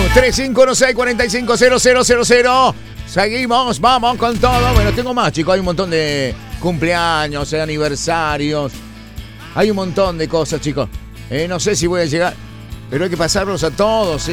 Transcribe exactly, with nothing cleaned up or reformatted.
tres cinco uno seis cuatro cinco cero cero cero cero. Seguimos, vamos con todo. Bueno, tengo más, chicos. Hay un montón de cumpleaños, eh, aniversarios. Hay un montón de cosas, chicos. Eh, no sé si voy a llegar, pero hay que pasarlos a todos, ¿sí?